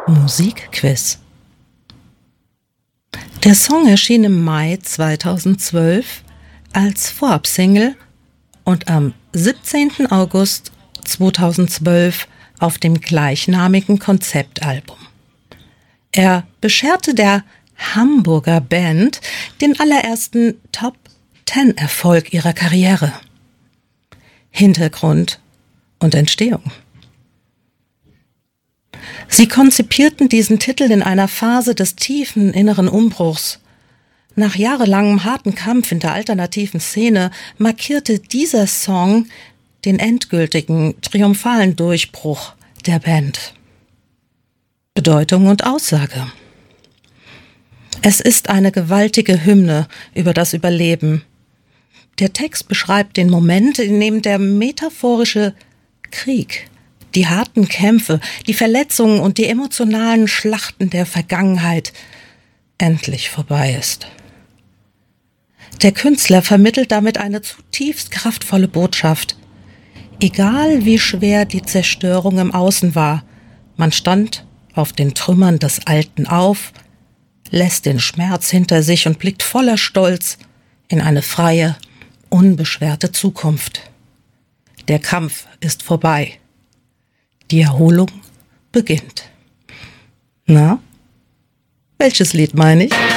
Musikquiz. Der Song erschien im Mai 2012 als Vorabsingle und am 17. August 2012 auf dem gleichnamigen Konzeptalbum. Er bescherte der Hamburger Band den allerersten Top-10-Erfolg ihrer Karriere. Hintergrund und Entstehung. Sie konzipierten diesen Titel in einer Phase des tiefen inneren Umbruchs. Nach jahrelangem harten Kampf in der alternativen Szene markierte dieser Song den endgültigen, triumphalen Durchbruch der Band. Bedeutung und Aussage. Es ist eine gewaltige Hymne über das Überleben. Der Text beschreibt den Moment, in dem der metaphorische Krieg, die harten Kämpfe, die Verletzungen und die emotionalen Schlachten der Vergangenheit endlich vorbei ist. Der Künstler vermittelt damit eine zutiefst kraftvolle Botschaft. Egal wie schwer die Zerstörung im Außen war, man stand auf den Trümmern des Alten auf, lässt den Schmerz hinter sich und blickt voller Stolz in eine freie, unbeschwerte Zukunft. Der Kampf ist vorbei. Die Erholung beginnt. Na, welches Lied meine ich?